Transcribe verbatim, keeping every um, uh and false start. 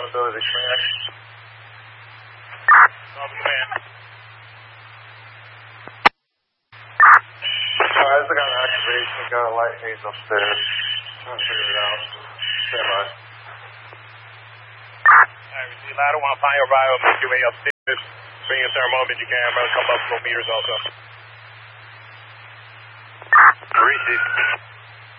Accountability smash. Welcome, man. Alright, I got an activation. Got a light haze upstairs. Trying to figure it out. Stand by. Alright, we see ladder one, find your arrival, make your way upstairs. Bring your thermometer camera, a couple of meters also. Three sixty.